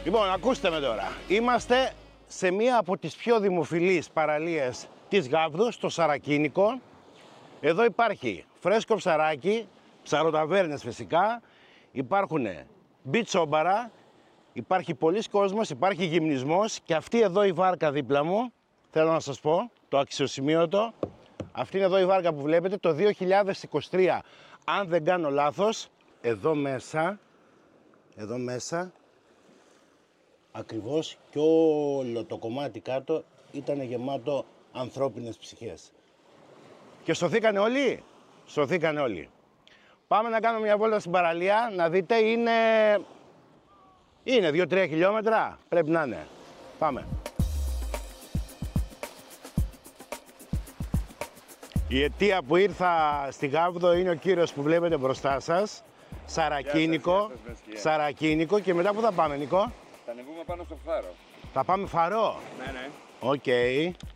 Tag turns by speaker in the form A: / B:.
A: Λοιπόν, ακούστε με τώρα. Είμαστε σε μία από τις πιο δημοφιλείς παραλίες της Γάβδου, στο Σαρακίνικο. Εδώ υπάρχει φρέσκο ψαράκι, ψαροταβέρνες φυσικά, υπάρχουν μπιτσόμπαρα, υπάρχει πολλής κόσμος, υπάρχει γυμνισμός και αυτή εδώ η βάρκα δίπλα μου, θέλω να σας πω, το αξιοσημείωτο, αυτή είναι εδώ η βάρκα που βλέπετε, το 2023, αν δεν κάνω λάθος, εδώ μέσα, ακριβώς και όλο το κομμάτι κάτω ήταν γεμάτο ανθρώπινες ψυχές. Και σωθήκανε όλοι, σωθήκανε όλοι. Πάμε να κάνουμε μια βόλτα στην παραλία, να δείτε, είναι 2-3 χιλιόμετρα, πρέπει να είναι. Πάμε. Η αιτία που ήρθα στη Γάβδο είναι ο κύριος που βλέπετε μπροστά σας, Σαρακίνικο, Σαρακίνικο, και μετά που θα πάμε, Νικό?
B: Θα ανεβούμε πάνω στο Φάρο.
A: Θα πάμε Φαρό.
B: Ναι, ναι.
A: Οκ.